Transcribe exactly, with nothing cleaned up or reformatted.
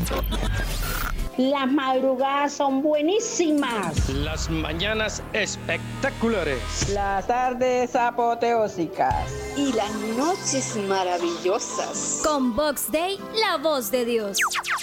Las madrugadas son buenísimas. Las mañanas espectaculares. Las tardes apoteósicas. Y las noches maravillosas. Con Vox Day, la voz de Dios.